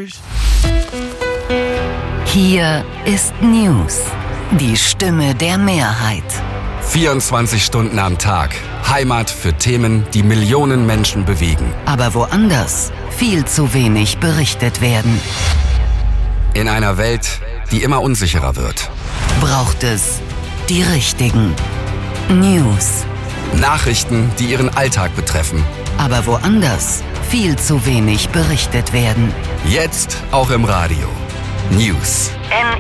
Tschüss. Hier ist News. Die Stimme der Mehrheit. 24 Stunden am Tag. Heimat für Themen, die Millionen Menschen bewegen. Aber woanders viel zu wenig berichtet werden. In einer Welt, die immer unsicherer wird. Braucht es die richtigen News. Nachrichten, die Ihren Alltag betreffen. Aber woanders viel zu wenig berichtet werden. Jetzt auch im Radio. News.